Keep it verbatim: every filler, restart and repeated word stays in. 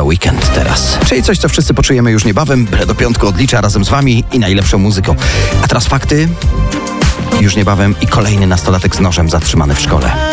weekend teraz. Czyli coś, co wszyscy poczujemy już niebawem. Bre do piątku odlicza razem z wami i najlepszą muzyką. A teraz fakty. Już niebawem i kolejny nastolatek z nożem zatrzymany w szkole.